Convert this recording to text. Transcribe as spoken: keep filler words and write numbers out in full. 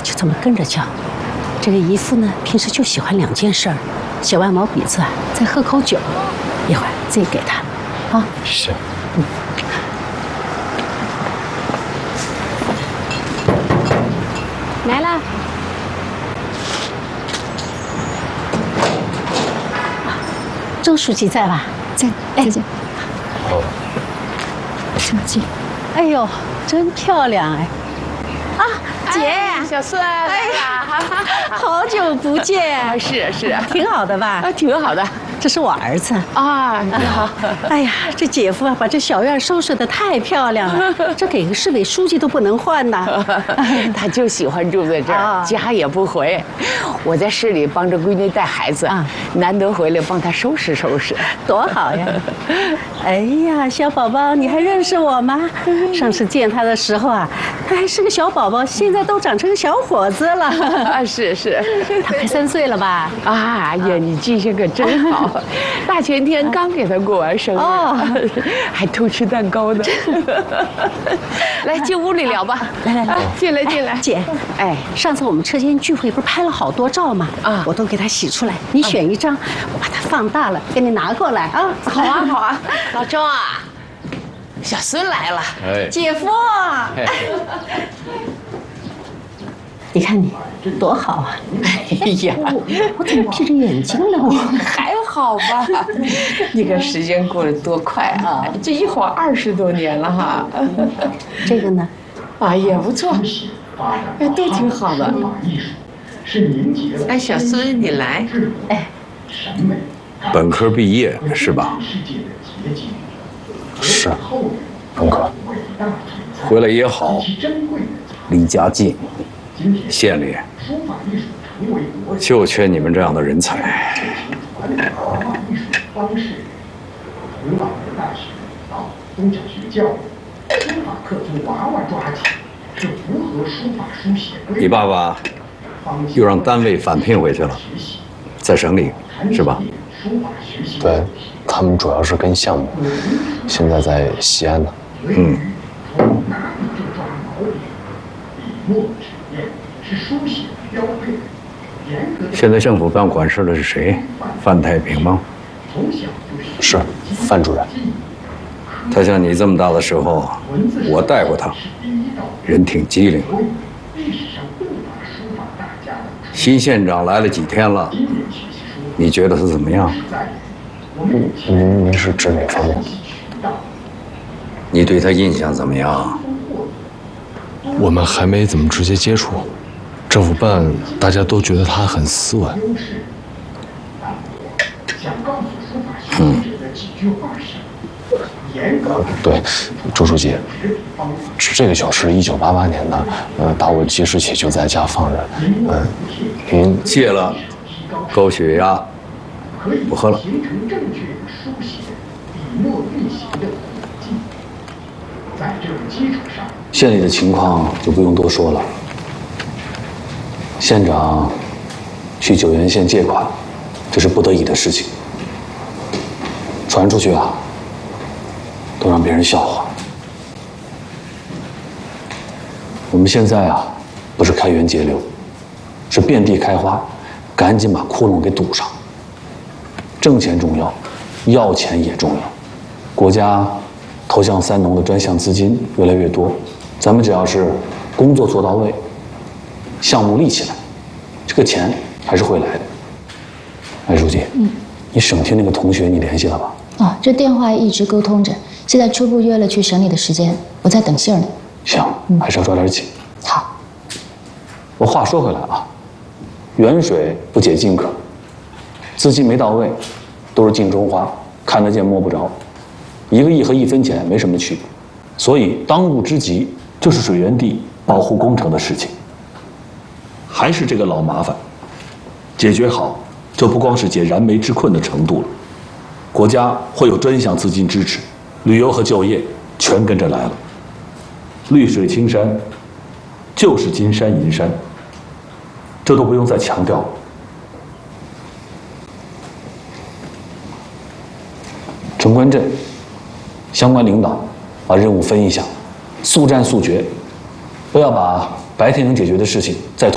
就这么跟着叫。这个姨父呢，平时就喜欢两件事儿：写完毛笔字啊，再喝口酒。一会儿自己给他，啊。 行。 嗯。来了。周书记在吧？ 在，再见。 哦。 手机。 哎呦，真漂亮哎！啊，姐， 小孙来了， 好久不见。 是是， 挺好的吧？ 啊，挺好的。 这是我儿子啊，你好。 哎呀，这姐夫啊，把这小院收拾得太漂亮了，这给个市委书记都不能换呐。 他就喜欢住在这儿，家也不回。我在市里帮着闺女带孩子，难得回来帮她收拾收拾， 多好呀！哎呀，小宝宝，你还认识我吗？上次见他的时候啊，他还是个小宝宝，现在都长成个小伙子了。 啊，是是， 他快三岁了吧？ 啊呀，你记性可真好。大前天刚给他过完生日，哦、还偷吃蛋糕呢。来进屋里聊吧， 来来来， 进来进来。 姐，哎，上次我们车间聚会不是拍了好多照吗？啊，我都给他洗出来，你选一张，我把它放大了，给你拿过来啊。 好啊好啊，老周啊，小孙来了， 哎，姐夫。你看你多好啊！ 哎呀， 我我怎么闭着眼睛了？我还好吧？你看时间过得多快啊！这一晃二十多年了哈。 这个呢？ 啊，也不错，哎，都挺好的。哎，小孙你来。哎， 本科毕业是吧？是，本科。回来也好，离家近。县里就缺你们这样的人才。你爸爸又让单位返聘回去了，在省里是吧？ 对，他们主要是跟项目，现在在西安呢。嗯。 现在政府办管事的是谁？范太平吗？ 是，范主任。 他像你这么大的时候，我带过他，人挺机灵。新县长来了几天了，你觉得他怎么样？ 您您是指哪方面？ 你对他印象怎么样？ 我们还没怎么直接接触，政府办大家都觉得他很斯文。 嗯。 对，周书记，这个酒是一九八八年的，呃，打我记事起就在家放着，嗯，您戒了，高血压，不喝了。县里的情况就不用多说了。县长去九原县借款，这是不得已的事情。传出去啊，都让别人笑话。我们现在啊，不是开源节流，是遍地开花，赶紧把窟窿给堵上。挣钱重要，要钱也重要。国家投向三农的专项资金越来越多，咱们只要是工作做到位，项目立起来，这个钱还是会来的。哎，书记，嗯，你省厅那个同学你联系了吧？ 哦，这电话一直沟通着，现在初步约了去省里的时间，我在等信儿呢。 行，还是要抓点紧。 好。 我话说回来啊，远水不解近渴，资金没到位，都是镜中花，看得见摸不着。一个亿和一分钱没什么区别，所以当务之急就是水源地保护工程的事情。还是这个老麻烦，解决好，就不光是解燃眉之困的程度了。国家会有专项资金支持，旅游和就业全跟着来了。绿水青山，就是金山银山，这都不用再强调了。城关镇相关领导把任务分一下，速战速决，不要把白天能解决的事情再